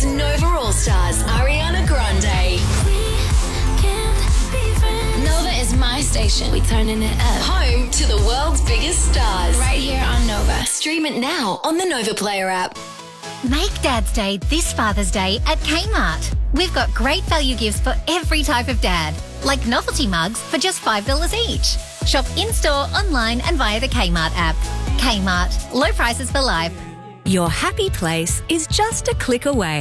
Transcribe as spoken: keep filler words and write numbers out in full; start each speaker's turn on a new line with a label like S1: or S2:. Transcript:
S1: is Nova All Stars, Ariana Grande. Nova is my station. We turning it up. Home to the world's biggest stars. Right here on Nova. Stream it now on the Nova Player app.
S2: Make Dad's Day this Father's Day at Kmart. We've got great value gifts for every type of dad, like novelty mugs for just five dollars each. Shop in-store, online and via the Kmart app. Kmart. Low prices for life.
S3: Your happy place is just a click away.